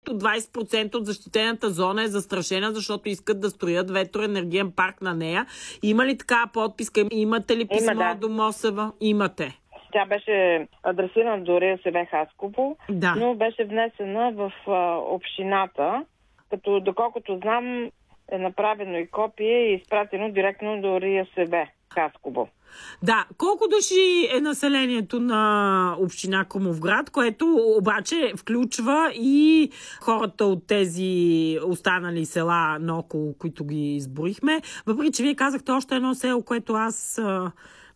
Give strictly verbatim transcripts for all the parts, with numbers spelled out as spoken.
двайсет процента от защитената зона е застрашена, защото искат да строят ветроенергиен парк на нея. Има ли такава подписка? Имате ли писмо Има, да. до МОСВ? Имате. Тя беше адресирана до РИОСВ Хасково, да. но беше внесена в а, общината, като доколкото знам е направено и копие и изпратено директно до РИОСВ Хасково. Да, колко души е населението на община Крумовград, което обаче включва и хората от тези останали села наоколо, които ги изборихме. Въпреки че вие казахте още едно село, което аз а,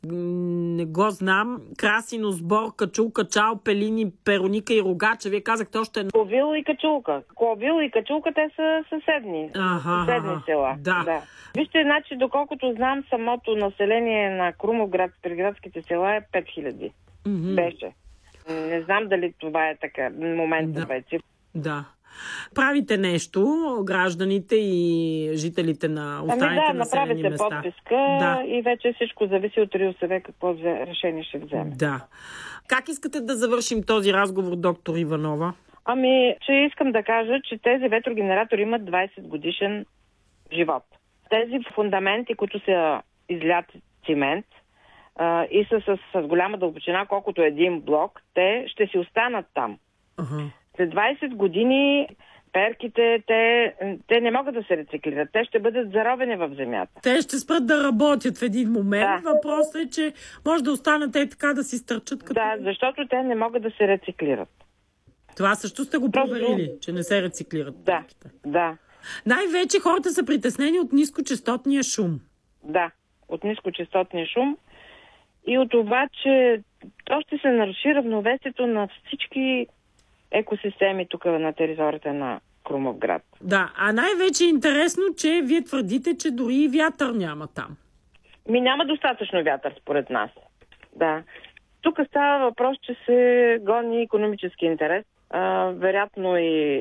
не го знам. Красино, Сбор, Качул, Качал, Пелини, Пероника и Рогача. Вие казахте още едно. Ковил и Качулка. Ковил и Качулка, те са съседни. Аха, съседни аха. села. Да. да. Вижте, значи, доколкото знам, самото население на Крумовград, приградските села е пет хиляди. Mm-hmm. Беше. Не знам дали това е така в момента да. вече. Да. Правите нещо, гражданите и жителите на останалите ами да, населени места. места. Направите подписка да. и вече всичко зависи от РИОСВ какво решение ще вземе. Да. Как искате да завършим този разговор, доктор Иванова? Ами, че искам да кажа, че тези ветрогенератори имат двайсет годишен живот. Тези фундаменти, които са излят цимент а, и са с, с голяма дълбочина, колкото един блок, те ще си останат там. Uh-huh. След двайсет години перките, те, те не могат да се рециклират. Те ще бъдат заровени в земята. Те ще спрат да работят в един момент. Да. Въпросът е, че може да останат и така да си стърчат. Като... Да, защото те не могат да се рециклират. Това също сте го проверили, че не се рециклират. Да, перките. да. Най-вече хората са притеснени от нискочастотния шум. Да, от нискочастотния шум и от това, че то ще се наруши равновесието на всички екосистеми тук на територията на Крумовград. Да, а най-вече е интересно, че вие твърдите, че дори и вятър няма там. Ми няма достатъчно вятър, според нас. Да. Тук става въпрос, че се гони икономически интерес. А, вероятно и